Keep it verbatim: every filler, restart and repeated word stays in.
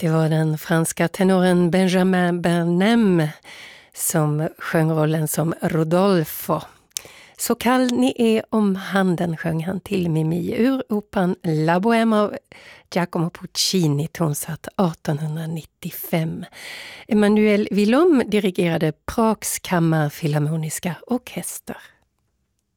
Det var den franska tenoren Benjamin Bernheim som sjöng rollen som Rodolfo. Så kall ni är om handen sjöng han till Mimi ur operan La Bohème av Giacomo Puccini, tonsatt artonhundranittiofem. Emanuel Villaume dirigerade Prags kammarfilharmoniska orkester.